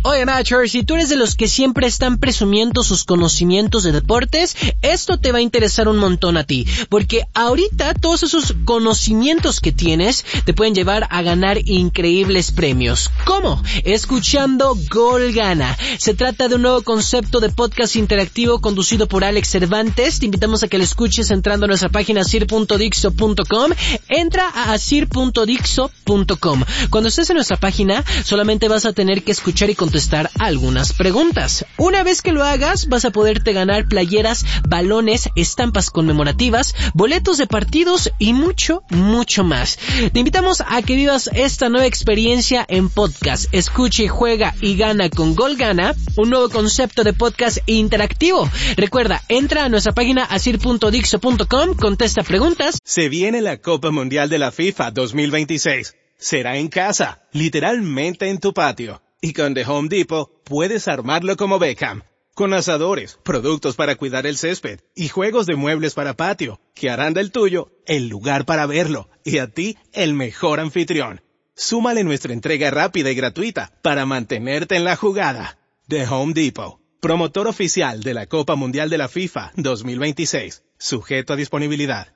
Oye, Nacho, si tú eres de los que siempre están presumiendo sus conocimientos de deportes, esto te va a interesar un montón a ti, porque ahorita todos esos conocimientos que tienes te pueden llevar a ganar increíbles premios. ¿Cómo? Escuchando Gol Gana. Se trata de un nuevo concepto de podcast interactivo conducido por Alex Cervantes. Te invitamos a que lo escuches entrando a nuestra página asir.dixo.com. Entra a asir.dixo.com. Cuando estés en nuestra página, solamente vas a tener que escuchar y contestar algunas preguntas. Una vez que lo hagas, vas a poderte ganar playeras, balones, estampas conmemorativas, boletos de partidos y mucho, mucho más. Te invitamos a que vivas esta nueva experiencia en podcast. Escuche, juega y gana con Gol Gana, un nuevo concepto de podcast interactivo. Recuerda, entra a nuestra página asir.dixo.com, contesta preguntas. Se viene la Copa Mundial de la FIFA 2026. Será en casa, literalmente en tu patio. Y con The Home Depot puedes armarlo como Beckham, con asadores, productos para cuidar el césped y juegos de muebles para patio, que harán del tuyo el lugar para verlo y a ti el mejor anfitrión. Súmale nuestra entrega rápida y gratuita para mantenerte en la jugada. The Home Depot, promotor oficial de la Copa Mundial de la FIFA 2026, sujeto a disponibilidad.